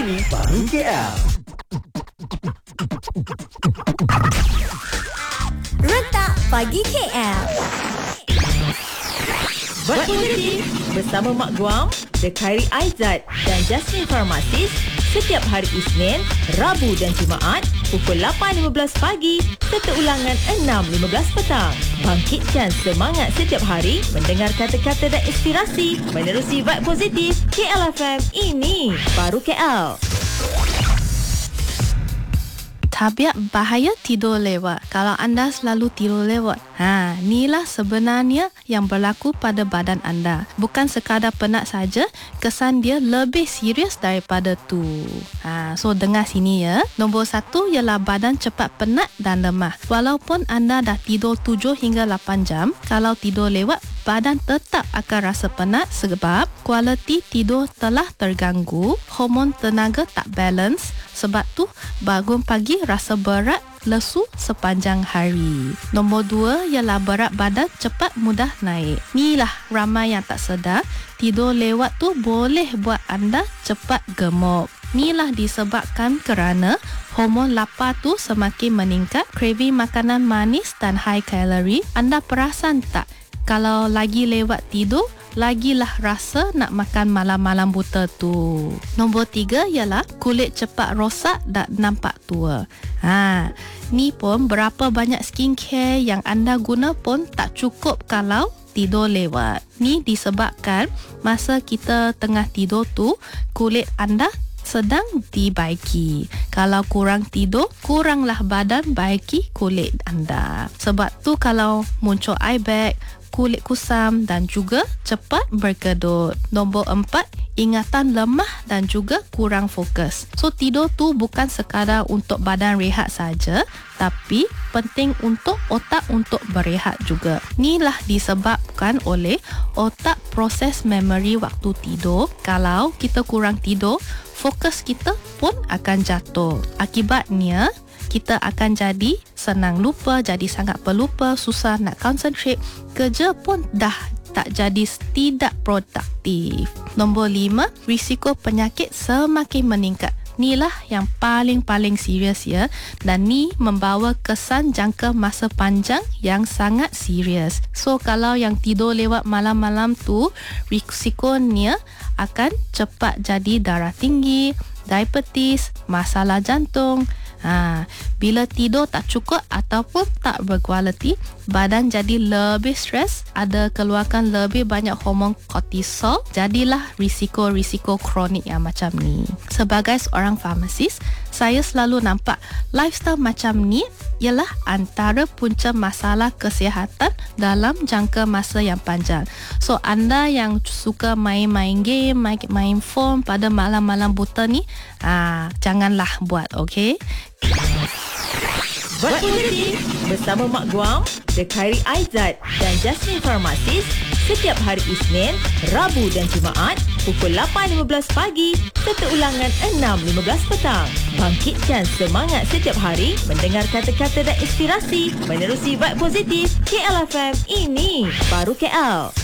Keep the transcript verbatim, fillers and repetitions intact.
Ini Baru K L. Rentak Pagi K L. Buat positif bersama Mak Guam, The Khairi Aizat dan Jasmine Pharmacist setiap hari Isnin, Rabu dan Jumaat pukul lapan lima belas pagi serta ulangan enam lima belas petang. Bangkitkan semangat setiap hari mendengar kata-kata dan inspirasi menerusi vibe positif K L F M. Ini Baru K L. Tabiat bahaya tidur lewat. Kalau anda selalu tidur lewat, ha, inilah sebenarnya yang berlaku pada badan anda. Bukan sekadar penat saja, kesan dia lebih serius daripada tu. Ha, so dengar sini ya. Nombor satu ialah badan cepat penat dan lemah. Walaupun anda dah tidur tujuh hingga lapan jam, kalau tidur lewat, badan tetap akan rasa penat sebab kualiti tidur telah terganggu, hormon tenaga tak balance. Sebab tu bangun pagi rasa berat, lesu sepanjang hari. Nombor dua ialah berat badan cepat mudah naik. Inilah ramai yang tak sedar, tidur lewat tu boleh buat anda cepat gemuk. Inilah disebabkan kerana hormon lapar tu semakin meningkat, craving makanan manis dan high kalori. Anda perasan tak? Kalau lagi lewat tidur, lagilah rasa nak makan malam-malam buta tu. Nombor tiga ialah kulit cepat rosak dan nampak tua. Ha, ni pun berapa banyak skincare yang anda guna pun tak cukup kalau tidur lewat. Ni disebabkan masa kita tengah tidur tu, kulit anda sedang dibaiki. Kalau kurang tidur, kuranglah badan baiki kulit anda. Sebab tu kalau muncul eye bag, kulit kusam dan juga cepat berkedut. Nombor empat, ingatan lemah dan juga kurang fokus. So tidur tu bukan sekadar untuk badan rehat saja, tapi penting untuk otak untuk berehat juga. Inilah disebabkan oleh otak proses memori waktu tidur. Kalau kita kurang tidur, fokus kita pun akan jatuh. Akibatnya, kita akan jadi senang lupa, jadi sangat pelupa, susah nak concentrate, kerja pun dah tak jadi tidak produktif. Nombor lima, risiko penyakit semakin meningkat. Inilah yang paling-paling serius ya, dan ni membawa kesan jangka masa panjang yang sangat serius. So kalau yang tidur lewat malam-malam tu, risikonya akan cepat jadi darah tinggi, diabetes, masalah jantung. Ha, bila tidur tak cukup ataupun tak berkualiti, badan jadi lebih stres, ada keluarkan lebih banyak hormon kortisol, jadilah risiko-risiko kronik yang macam ni. Sebagai seorang farmasis, saya selalu nampak lifestyle macam ni ialah antara punca masalah kesihatan dalam jangka masa yang panjang. So anda yang suka main-main game, main, main phone pada malam-malam buta ni, ah, janganlah buat, okey? Buat positif bersama Mak Guam, The Khairi Aizat dan Jasmine Pharmacist setiap hari Isnin, Rabu dan Jumaat pukul lapan lima belas pagi serta ulangan enam lima belas petang. Bangkitkan semangat setiap hari mendengar kata-kata dan inspirasi menerusi vibe positif K L F M. Ini Baru K L.